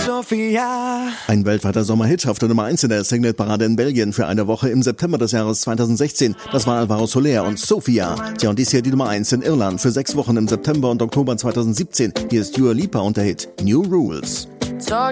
Sophia. Ein weltweiter Sommerhit schaffte Nummer 1 in der Singleparade in Belgien für eine Woche im September des Jahres 2016. Das war Alvaro Soler und Sophia. Tja, und dies hier die Nummer 1 in Irland für 6 Wochen im September und Oktober 2017. Hier ist Dua Lipa und der Hit New Rules.